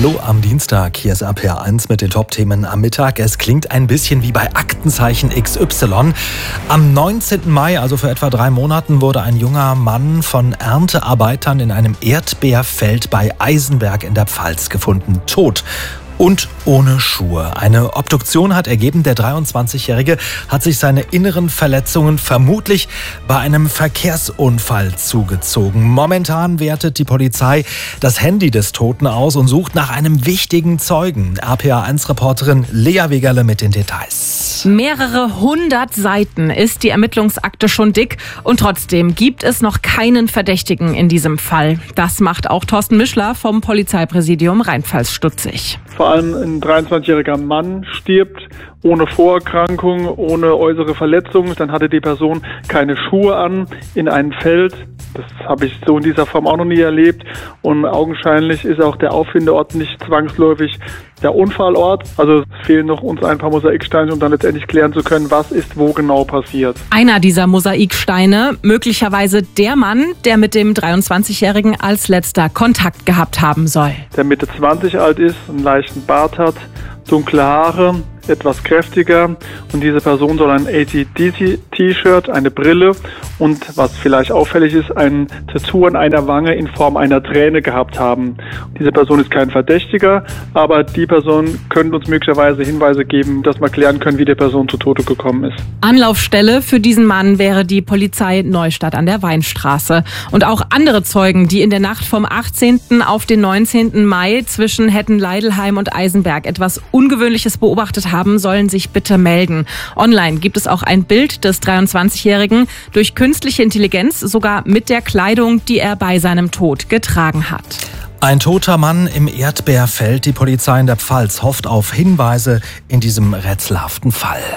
Hallo am Dienstag, hier ist RPR1 mit den Top-Themen am Mittag. Es klingt ein bisschen wie bei Aktenzeichen XY. Am 19. Mai, also vor etwa 3 Monaten, wurde ein junger Mann von Erntearbeitern in einem Erdbeerfeld bei Eisenberg in der Pfalz gefunden, tot. Und ohne Schuhe. Eine Obduktion hat ergeben, der 23-Jährige hat sich seine inneren Verletzungen vermutlich bei einem Verkehrsunfall zugezogen. Momentan wertet die Polizei das Handy des Toten aus und sucht nach einem wichtigen Zeugen. RPR1-Reporterin Lea Wegerle mit den Details. Mehrere 100 Seiten ist die Ermittlungsakte schon dick und trotzdem gibt es noch keinen Verdächtigen in diesem Fall. Das macht auch Thorsten Mischler vom Polizeipräsidium Rheinpfalz stutzig. Vor allem ein 23-jähriger Mann stirbt ohne Vorerkrankung, ohne äußere Verletzung. Dann hatte die Person keine Schuhe an in einem Feld. Das habe ich so in dieser Form auch noch nie erlebt. Und augenscheinlich ist auch der Auffindort nicht zwangsläufig der Unfallort. Also es fehlen noch uns ein paar Mosaiksteine, um dann letztendlich klären zu können, was ist wo genau passiert. Einer dieser Mosaiksteine, möglicherweise der Mann, der mit dem 23-Jährigen als letzter Kontakt gehabt haben soll. Der Mitte 20 alt ist, einen leichten Bart hat, dunkle Haare, etwas kräftiger, und diese Person soll ein AC/DC-T-Shirt, eine Brille und, was vielleicht auffällig ist, ein Tattoo an einer Wange in Form einer Träne gehabt haben. Diese Person ist kein Verdächtiger, aber die Person könnte uns möglicherweise Hinweise geben, dass wir klären können, wie die Person zu Tode gekommen ist. Anlaufstelle für diesen Mann wäre die Polizei Neustadt an der Weinstraße. Und auch andere Zeugen, die in der Nacht vom 18. auf den 19. Mai zwischen Hetten-Leidelheim und Eisenberg etwas Ungewöhnliches beobachtet haben, sollen sich bitte melden. Online gibt es auch ein Bild des 23-Jährigen durch künstliche Intelligenz, sogar mit der Kleidung, die er bei seinem Tod getragen hat. Ein toter Mann im Erdbeerfeld. Die Polizei in der Pfalz hofft auf Hinweise in diesem rätselhaften Fall.